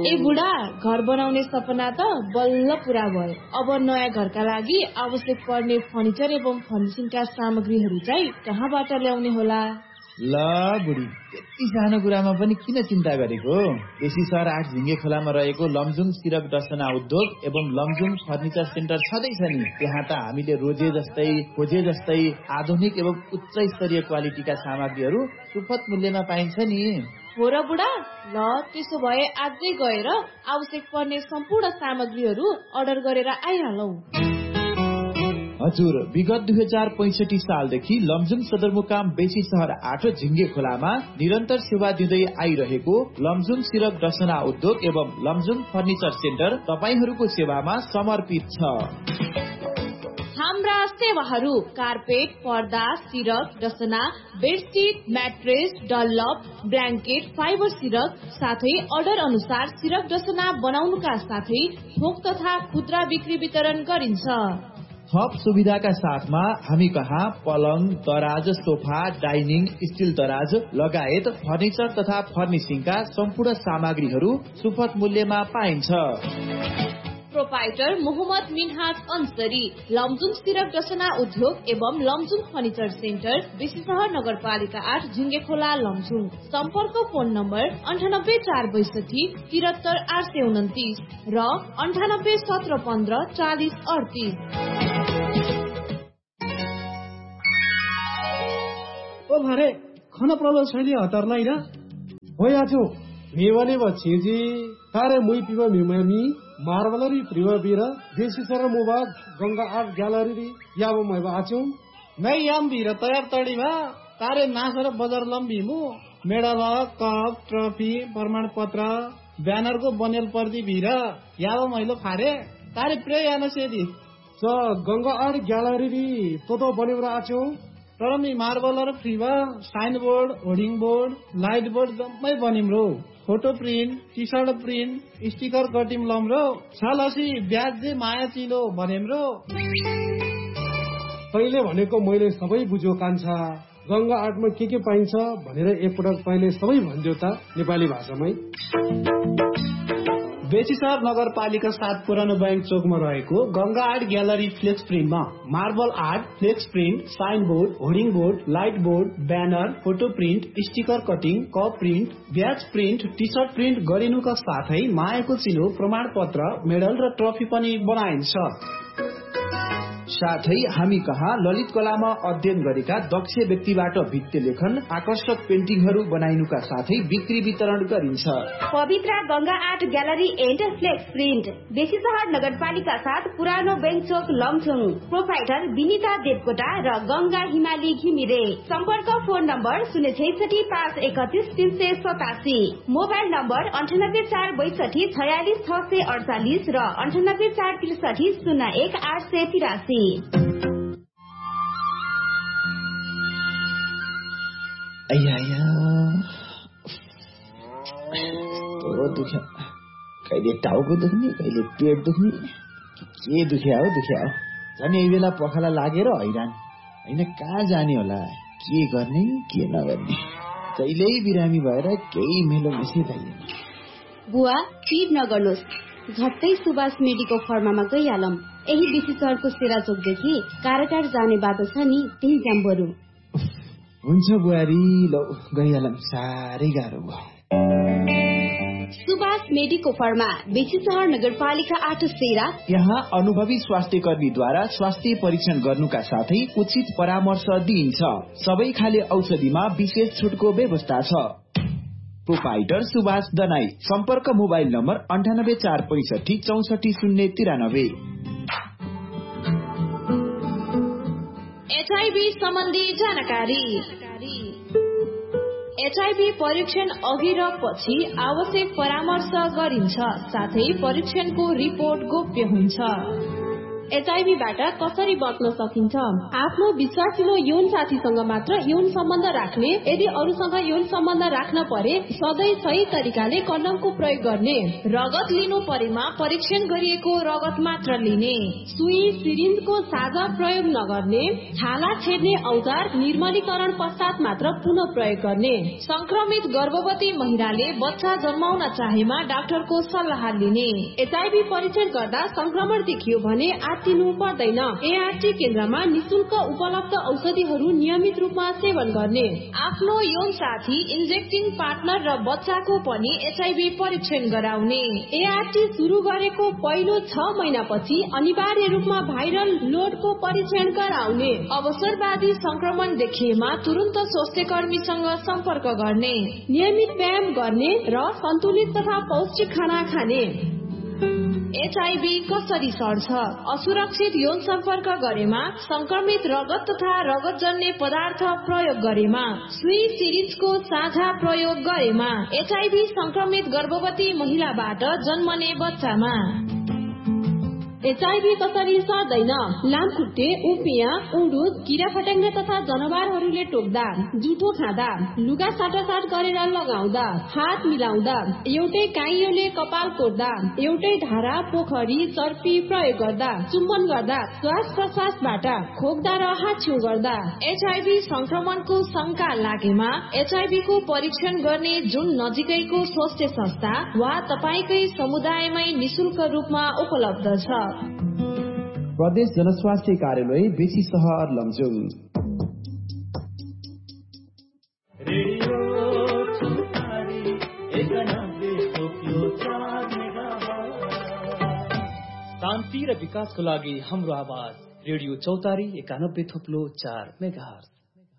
ए बुढा, घर बनाउने सपना त बल्ल पूरा भयो। अब नयाँ घरका लागि आवश्यक पर्ने फर्निचर एवं फर्निशिङका सामग्रीहरू चाहिँ कहाँबाट ल्याउने होला? ल बुढी, यति सानो कुरामा पनि किन चिन्ता गरेको? बेसी सहर 8 झिङ्गे खोलामा रहेको लमजुङ सिरक डसना उद्योग एवं लमजुङ फर्निचर सेन्टर छँदैछ नि। त्यहाँ त हामीले रोजे जस्तै खोजे जस्तै आधुनिक एवं उच्च स्तरीय क्वालिटीका सामग्रीहरू सुपथ मूल्यमा पाइन्छ नि। हो र बुढा, ल त्यसो भए आजै गएर आवश्यक पर्ने सम्पूर्ण सामग्रीहरू अर्डर गरेर आइहालौ। हजुर, विगत 2065 सालदेखि लमजुङ सदरमुकाम बेसी सहर 8 झिङ्गे खोलामा निरन्तर सेवा दिँदै आइरहेको लमजुङ सिरक डसना उद्योग एवं लमजुङ फर्निचर सेन्टर तपाईहरूको सेवामा समर्पित छ। हाम्रा सेवाहरू कार्पेट, पर्दा, सिरक डसना, bedsheet, mattress, Dunlop, blanket, fibre सिरक साथै अर्डर अनुसार सिरक डसना बनाउनुका साथै थोक तथा खुद्रा बिक्री वितरण गरिन्छ। थप सुविधाका साथमा हामी कहाँ पलङ, दराज, सोफा, डाइनिङ, स्टिल दराज लगायत फर्निचर तथा फर्निशिङका सम्पूर्ण सामग्रीहरू सुपथ मूल्यमा पाइन्छ। प्रोपाइटर मोहम्मद मिनहाज अन्सरी, लमजुङ सिरक डसना उद्योग एवं लमजुङ फर्निचर सेन्टर, बेसी सहर नगरपालिका 8 झिङ्गे खोला लमजुङ। सम्पर्क फोन नम्बर 98 462 73 829 र 98 17 15 40 38। ओ भरे खन प्रलो छैली हतार नै र होया छु मेवने बछिजी तारे मुई पिवा मिमामी मार्बलरी प्रिवा बिरा देशी सर मुबाग गंगा आर्ट ग्यालरी याबो मैबा आछु मैं याम बिरा तयार तडी भा तारे नासर बजार लम्बी मु मेडल कप ट्रफी प्रमाण पत्र ब्यानर को बनेल पर्दी बिरा याबो मैलो फारे तारे प्रे याना सेदी स गंगा आर्ट ग्यालरी तो बनेबरा आछु तर me मार्बलर फ्रीवा sign board, hoarding board, light board जम्मै बनिम रो। Photo print, T short print, sticker कटिम lump रो। सालसी ब्याज जे माया चिलो भनेम रो। तैले भनेको मैले सबै बुझ्यो कान्छा। गंगा आर्टमा के पाइन्छ भनेर एकपटक तैले सबै भन्दियो त नेपाली भाषामै। बेसीसहर नगरपालिका 7 पुरानो बैंक चोकमा रहेको Ganga art gallery flex प्रिन्टमा marble art, flex print, sign board, hoarding board, light board, banner, photo print, sticker cutting, cup print, ब्याज प्रिन्ट, टी सर्ट प्रिन्ट गरिनुका साथै मायाको चिनो, प्रमाण पत्र, मेडल र ट्रफी पनि बनाइन्छ। साथै हामी कहाँ ललित कलामा अध्ययन गरेका दक्ष व्यक्तिबाट भित्ते लेखन, आकर्षक पेन्टिङहरू बनाइनुका साथै बिक्री वितरण गरिन्छ। पवित्र Ganga art gallery and flex print, बेसी सहर नगरपालिका 7 पुरानो बैंक चोक लमजुङ। प्रोपाइटर विनिता देवकोटा र गंगा हिमाली घिमिरे। सम्पर्क फोन नम्बर 066 531 387, मोबाइल नम्बर 98 462 46 648 र 98 463 01 883। दुख्या कहिले टाउको दुख्ने, कहिले पेट दुख्ने, के दुख्या हो झन् यही बेला पखाला लागेर हैरान होइन, कहाँ जाने होला, के गर्ने के नगर्ने, कहिल्यै बिरामी भएर केही मेलो मिसे भइएन। बुवा पिर नगर्नुहोस्, झट्टै सुभाष मेडिको फर्मामा गइहालौं। यही बेसी सहरको सेराचोकदेखि काराटार जाने बाटो छ नि, त्यही जाम बरु। हुन्छ बुहारी, लौ गइहालौं, साह्रै गाह्रो भयो। सुभाष मेडिको फर्मा, बेसी सहर नगरपालिका 8 सेरा। यहाँ अनुभवी स्वास्थ्य कर्मीद्वारा स्वास्थ्य परीक्षण गर्नुका साथै उचित परामर्श दिइन्छ। सबै खाले औषधिमा विशेष छुटको व्यवस्था छ। प्रोपाइटर सुभाष दनाई। सम्पर्क मोबाइल नम्बर 98 465 64 093। HIV सम्बन्धी जानकारी। HIV परीक्षण अघि र पछि आवश्यक परामर्श गरिन्छ, साथै परीक्षणको रिपोर्ट गोप्य हुन्छ। एचआईभीबाट कसरी बच्न सकिन्छ? आफ्नो विश्वासिलो यौन साथीसँग मात्र यौन सम्बन्ध राख्ने। यदि अरूसँग यौन सम्बन्ध राख्न परे सधैँ सही तरिकाले कन्डमको प्रयोग गर्ने। रगत लिनु परेमा परीक्षण गरिएको रगत मात्र लिने। सुई सिरिन्जको साझा प्रयोग नगर्ने। छाला छेड्ने औजार निर्मलीकरण पश्चात मात्र पुनः प्रयोग गर्ने। संक्रमित गर्भवती महिलाले बच्चा जन्माउन चाहेमा डाक्टरको सल्लाह लिने। एचआईभी परीक्षण गर्दा संक्रमण देखियो भने आत्तिनु पर्दैन। एआरटी केन्द्रमा निशुल्क उपलब्ध औषधिहरू नियमित रूपमा सेवन गर्ने। आफ्नो यौन साथी, इन्जेक्टिङ पार्टनर र बच्चाको पनि एचआईभी परीक्षण गराउने। एआरटी सुरु गरेको पहिलो 6 महिनापछि अनिवार्य रूपमा भाइरल लोडको परीक्षण गराउने। अवसरवादी संक्रमण देखिएमा तुरन्त स्वास्थ्य कर्मीसँग सम्पर्क गर्ने। नियमित व्यायाम गर्ने र सन्तुलित तथा पौष्टिक खाना खाने। एचआईभी कसरी सर्छ? असुरक्षित यौन सम्पर्क गरेमा, संक्रमित रगत तथा रगतजन्य पदार्थ प्रयोग गरेमा, सुई सिरिन्जको साझा प्रयोग गरेमा, एचआईभी संक्रमित गर्भवती महिलाबाट जन्मने बच्चामा। एचआईभी कसरी सर्दैन? लामखुट्टे, उपियाँ, उडुस, किरा फट्याङ्ग्रा तथा जनावरहरूले टोक्दा, जुठो खाँदा, लुगा साटासाट गरेर लगाउँदा, हात मिलाउँदा, एउटै काइयोले कपाल कोर्दा, एउटै धारा, पोखरी, चर्पी प्रयोग गर्दा, चुम्बन गर्दा, श्वास प्रश्वासबाट खोक्दा र हाछ्यौ गर्दा। एचआईभी संक्रमणको शंका लागेमा एचआईभीको परीक्षण गर्ने जुन नजिकैको स्वास्थ्य संस्था वा तपाईकै समुदायमै निशुल्क रूपमा उपलब्ध छ। प्रदेश जनस्वास्थ्य कार्यालय बेसी सहर लमजुङ। शान्ति र विकासको लागि हाम्रो आवाज रेडियो चौतारी 91.4 मेगाहर्ज।